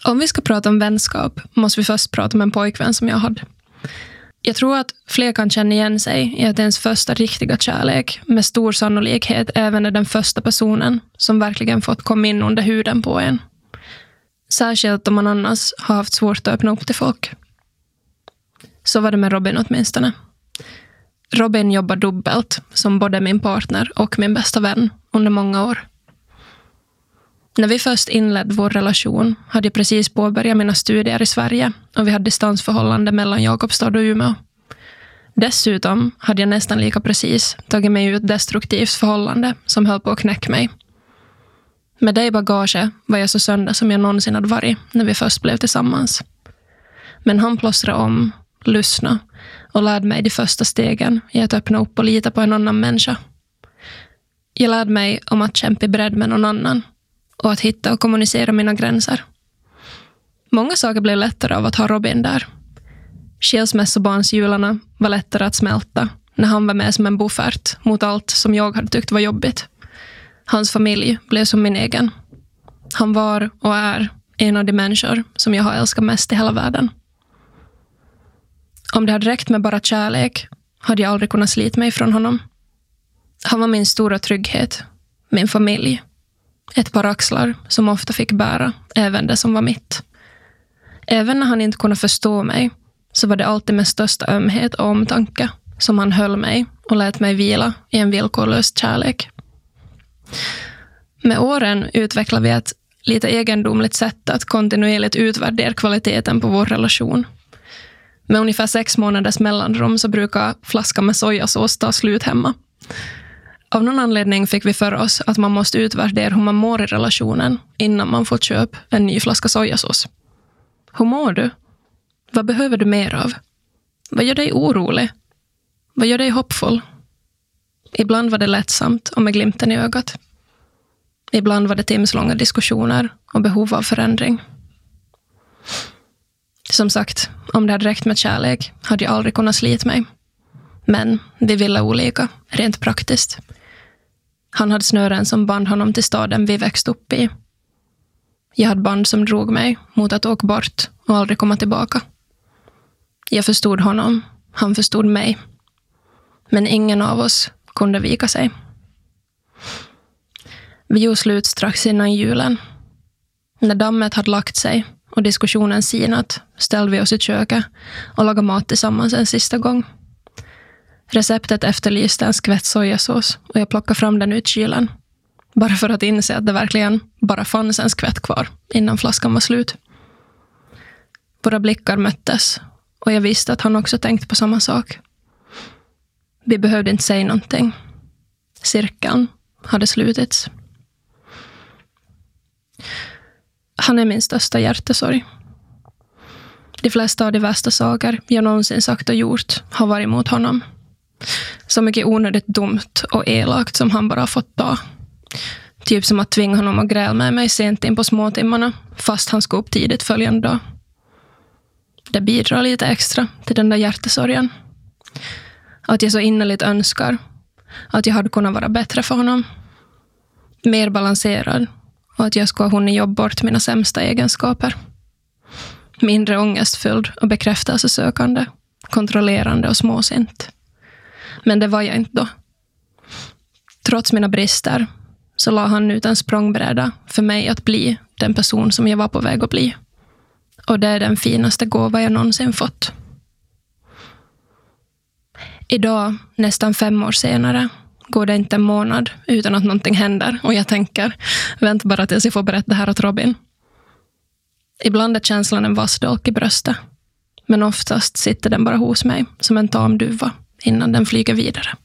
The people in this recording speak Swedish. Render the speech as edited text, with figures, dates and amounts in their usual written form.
Om vi ska prata om vänskap måste vi först prata om en pojkvän som jag hade. Jag tror att fler kan känna igen sig i att ens första riktiga kärlek med stor sannolikhet även är den första personen som verkligen fått komma in under huden på en. Särskilt om man annars har haft svårt att öppna upp till folk. Så var det med Robin åtminstone. Robin jobbar dubbelt som både min partner och min bästa vän under många år. När vi först inledde vår relation hade jag precis påbörjat mina studier i Sverige och vi hade distansförhållande mellan Jakobstad och Umeå. Dessutom hade jag nästan lika precis tagit mig ur ett destruktivt förhållande som höll på att knäcka mig. Med det i bagage var jag så sönder som jag någonsin hade varit när vi först blev tillsammans. Men han plåstrade om, lyssnade och lärde mig de första stegen i att öppna upp och lita på en annan människa. Jag lärde mig om att kämpa i bredd med någon annan och att hitta och kommunicera mina gränser. Många saker blev lättare av att ha Robin där. Skilsmässobarnsjularna var lättare att smälta när han var med som en buffert mot allt som jag hade tyckt var jobbigt. Hans familj blev som min egen. Han var och är en av de människor som jag har älskat mest i hela världen. Om det hade räckt med bara kärlek hade jag aldrig kunnat slita mig från honom. Han var min stora trygghet, min familj. Ett par axlar som ofta fick bära även det som var mitt. Även när han inte kunde förstå mig så var det alltid med största ömhet och omtanke som han höll mig och lät mig vila i en villkorlös kärlek. Med åren utvecklade vi ett lite egendomligt sätt att kontinuerligt utvärdera kvaliteten på vår relation. Med ungefär 6 månaders mellanrum så brukar flaskan med sojasås ta slut hemma. Av någon anledning fick vi för oss att man måste utvärdera hur man mår i relationen innan man får köpa en ny flaska sojasås. Hur mår du? Vad behöver du mer av? Vad gör dig orolig? Vad gör dig hoppfull? Ibland var det lättsamt och med glimten i ögat. Ibland var det timslånga diskussioner och behov av förändring. Som sagt, om det hade räckt med kärlek hade jag aldrig kunnat slita mig. Men vi ville olika, rent praktiskt. Han hade snören som band honom till staden vi växte upp i. Jag hade band som drog mig mot att åka bort och aldrig komma tillbaka. Jag förstod honom, han förstod mig. Men ingen av oss kunde vika sig. Vi gjorde slut strax innan julen. När dammet hade lagt sig och diskussionen sinat ställde vi oss i köket och lagade mat tillsammans en sista gång. Receptet efterlyste en skvätt sojasås och jag plockade fram den ut kylen. Bara för att inse att det verkligen bara fanns en skvätt kvar innan flaskan var slut. Våra blickar möttes och jag visste att han också tänkte på samma sak. Vi behövde inte säga någonting. Cirkeln hade slutits. Han är min största hjärtesorg. De flesta av de värsta saker jag någonsin sagt och gjort har varit mot honom. Så mycket onödigt dumt och elakt som han bara har fått ta. Typ som att tvinga honom att gräla med mig sent in på småtimmarna fast han ska upp tidigt följande dag. Det bidrar lite extra till den där hjärtesorgen. Att jag så innerligt önskar att jag hade kunnat vara bättre för honom. Mer balanserad och att jag skulle ha hunnit jobba bort mina sämsta egenskaper. Mindre ångestfylld och bekräftelsesökande, kontrollerande och småsint. Men det var jag inte då. Trots mina brister så la han ut en språngbräda för mig att bli den person som jag var på väg att bli. Och det är den finaste gåva jag någonsin fått. Idag, nästan 5 år senare, går det inte en månad utan att någonting händer. Och jag tänker, vänta bara tills jag får berätta det här åt Robin. Ibland är känslan en vassdolk i bröstet. Men oftast sitter den bara hos mig som en tam duva innan den flyger vidare.